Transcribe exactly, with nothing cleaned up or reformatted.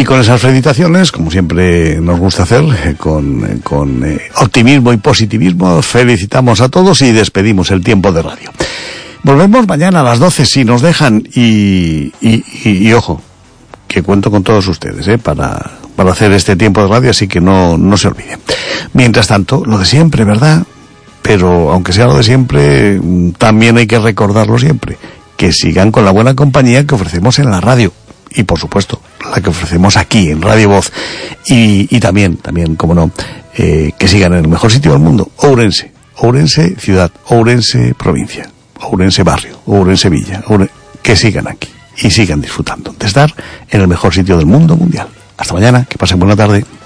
Y con esas felicitaciones, como siempre nos gusta hacer, eh, con, eh, con eh, optimismo y positivismo, felicitamos a todos y despedimos el tiempo de radio. Volvemos mañana a las doce si nos dejan y, y, y, y ojo, que cuento con todos ustedes eh, para, para hacer este tiempo de radio, así que no, no se olviden. Mientras tanto, lo de siempre, ¿verdad? Pero aunque sea lo de siempre, también hay que recordarlo siempre, que sigan con la buena compañía que ofrecemos en la radio. Y por supuesto, la que ofrecemos aquí en Radio Voz. Y, y también, también, como no, eh, que sigan en el mejor sitio del mundo, Ourense. Ourense ciudad, Ourense provincia, Ourense barrio, Ourense villa, Ourense, que sigan aquí y sigan disfrutando de estar en el mejor sitio del mundo mundial. Hasta mañana, que pasen buena tarde.